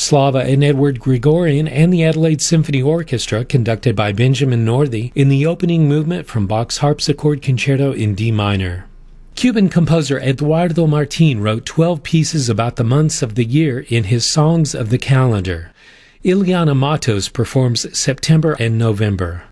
Slava and Edward Gregorian and the Adelaide Symphony Orchestra, conducted by Benjamin Northey, in the opening movement from Bach's Harpsichord Concerto in D minor. Cuban composer Eduardo Martin wrote 12 pieces about the months of the year in his Songs of the Calendar. Ileana Matos performs September and November.